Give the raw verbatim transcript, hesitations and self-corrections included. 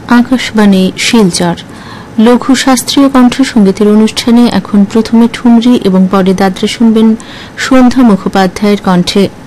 আকাশবাণী শিলচর লঘু শাস্ত্রীয় কণ্ঠসঙ্গীতের অনুষ্ঠানে এখন প্রথমে ঠুমরি এবং পরে দাদরা শুনবেন সন্ধ্যা মুখোপাধ্যায়ের কণ্ঠে